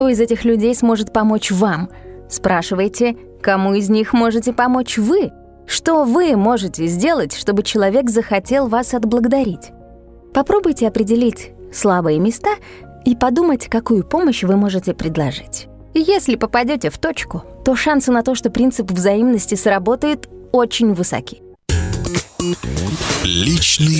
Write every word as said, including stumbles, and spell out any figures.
Кто из этих людей сможет помочь вам? Спрашивайте, кому из них можете помочь вы? Что вы можете сделать, чтобы человек захотел вас отблагодарить? Попробуйте определить слабые места и подумать, какую помощь вы можете предложить. Если попадете в точку, то шансы на то, что принцип взаимности сработает, очень высоки. Личный